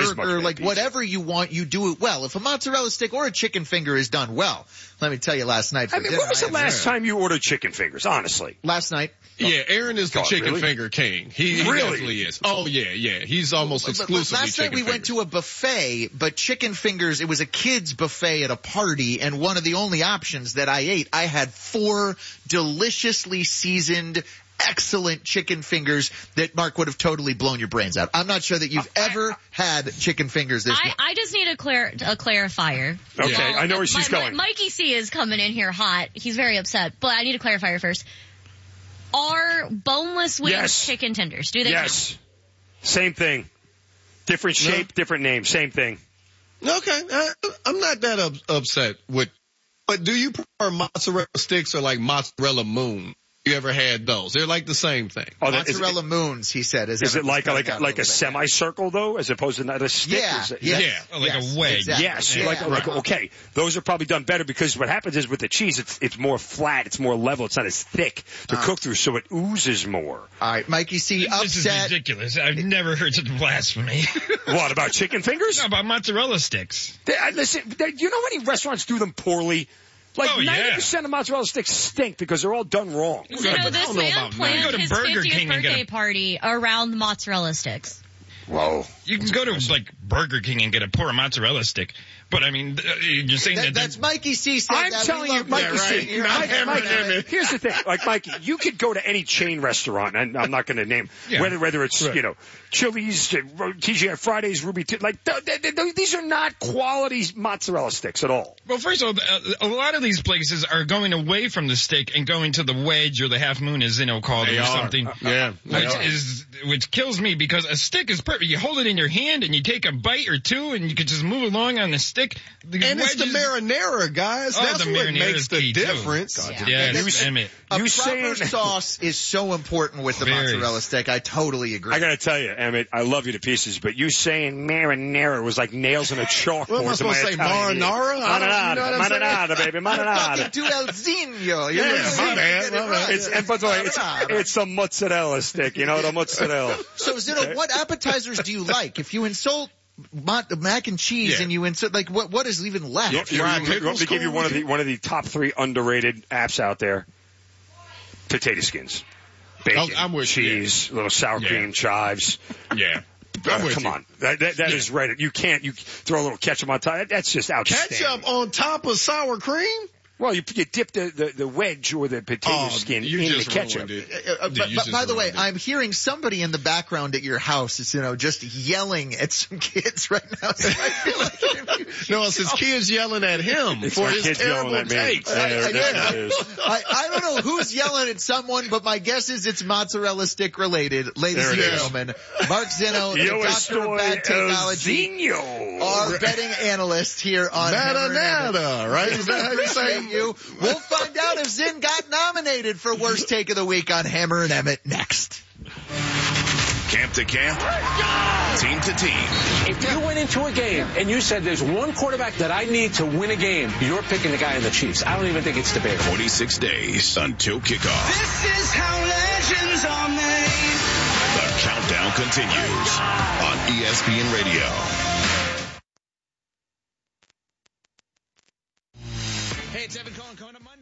burger, like whatever you want, you do it well. If a mozzarella stick or a chicken finger is done well, let me tell you, last night for dinner. When was the last time you ordered chicken fingers, honestly? Last night. Yeah, Aaron is the chicken finger king. He definitely is. Oh, yeah. He's almost exclusively last night we went to a buffet, but chicken fingers, it was a kid's buffet at a party, and one of the only options that I ate, I had 4 deliciously seasoned, excellent chicken fingers that, Mark, would have totally blown your brains out. I'm not sure that you've ever had chicken fingers this way. I just need a clarifier. Okay, I know where she's going. Mikey C is coming in here hot. He's very upset, but I need a clarifier first. Are boneless wings chicken tenders? Do they count? Same thing. Different shape, different name. Same thing. Okay. I'm not that upset with, but do you prefer mozzarella sticks or like mozzarella moon? You ever had those? They're like the same thing. Oh, mozzarella moons, he said. Is it like a semicircle though, as opposed to not a stick? Yeah, like a wedge. Exactly. Yes, okay. Those are probably done better because what happens is with the cheese, it's more flat, it's more level, it's not as thick to cook through, so it oozes more. All right, Mikey C, upset. This is ridiculous. I've never heard such blasphemy. What, about chicken fingers? No, about mozzarella sticks. Listen, you know how many restaurants do them poorly? Like 90% of mozzarella sticks stink because they're all done wrong. This man planned his 50th birthday party around mozzarella sticks. Whoa. You can go to, like, Burger King and get a poor mozzarella stick. But, I mean, you're saying that's Mikey C said I'm telling you, Mikey C. Mikey, here's the thing. Like, Mikey, you could go to any chain restaurant, and I'm not going to name, whether it's, Chili's, TGI Fridays, Ruby, these are not quality mozzarella sticks at all. Well, first of all, a lot of these places are going away from the stick and going to the wedge or the half moon, as Zinno called it, or something. Which kills me because a stick is perfect. You hold it in your hand and you take a bite or two and you can just move along on the stick. It's the marinara, guys. That's what makes the difference. A proper sauce is so important with the mozzarella stick. I totally agree. I got to tell you, Emmett, I love you to pieces, but you saying marinara was like nails in a chalkboard. What am I supposed to say, marinara? Marinara, baby, marinara. Talking to El Zino. My bad. And by the way, it's a mozzarella stick, the mozzarella. So, Zino, what appetizers do you like? If you insult mac and cheese and you insert, like, what is even left? You want me to give you one of the top 3 underrated apps out there? Potato skins. Bacon, I'm with cheese, little sour cream, chives. Yeah. Come on. That is right. You throw a little ketchup on top. That's just outstanding. Ketchup on top of sour cream? Well, you dip the wedge or the potato skin in the ketchup. But by the way, I'm hearing somebody in the background at your house is, just yelling at some kids right now. So I feel like no, it's his kids yelling at him for his terrible takes. I don't know who's yelling at someone, but my guess is it's mozzarella stick related. Ladies and gentlemen, Mark Zinno, the doctor of bad technology, our betting analyst here on Nada, right? Is that how you say? We'll find out if Zinn got nominated for Worst Take of the Week on Hammer and Emmett next. Camp to camp, team to team. If you went into a game and you said there's one quarterback that I need to win a game, you're picking the guy in the Chiefs. I don't even think it's debatable. 26 days until kickoff. This is how legends are made. The countdown continues on ESPN Radio. Hey, it's Evan Cohen coming up Monday.